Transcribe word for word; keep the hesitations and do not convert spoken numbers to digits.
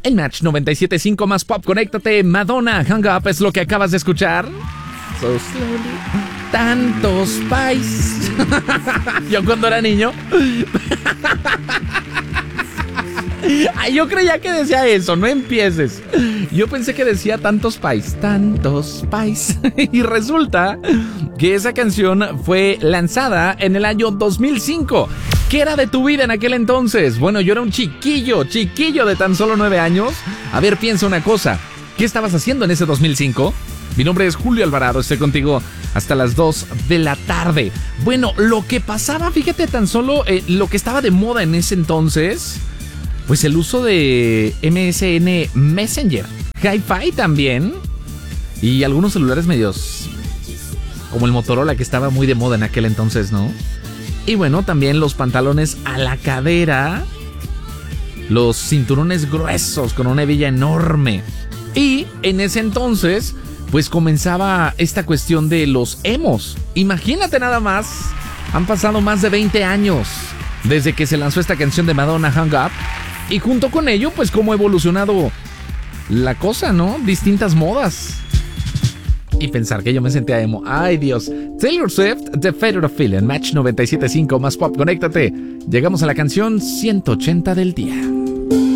En Match noventa y siete punto cinco más pop, conéctate. Madonna, Hang Up es lo que acabas de escuchar. So slowly. Tantos pais. Yo cuando era niño. Ay, yo creía que decía eso, no empieces. Yo pensé que decía tantos pais, tantos pais. Y resulta que esa canción fue lanzada en el año dos mil cinco. ¿Qué era de tu vida en aquel entonces? Bueno, yo era un chiquillo, chiquillo de tan solo nueve años. A ver, piensa una cosa. ¿Qué estabas haciendo en ese dos mil cinco? Mi nombre es Julio Alvarado, estoy contigo hasta las dos de la tarde. Bueno, lo que pasaba, fíjate tan solo eh, lo que estaba de moda en ese entonces, pues el uso de M S N Messenger, Hi-Fi también, y algunos celulares medios, como el Motorola, que estaba muy de moda en aquel entonces, ¿no? Y bueno, también los pantalones a la cadera, los cinturones gruesos con una hebilla enorme. Y en ese entonces, pues comenzaba esta cuestión de los emos. Imagínate nada más, han pasado más de veinte años desde que se lanzó esta canción de Madonna, Hang Up. Y junto con ello, pues cómo ha evolucionado la cosa, ¿no? Distintas modas. Y pensar que yo me sentía emo. ¡Ay, Dios! Taylor Swift, The Federal Feeling, Match noventa y siete punto cinco más pop, conéctate. Llegamos a la canción ciento ochenta del día.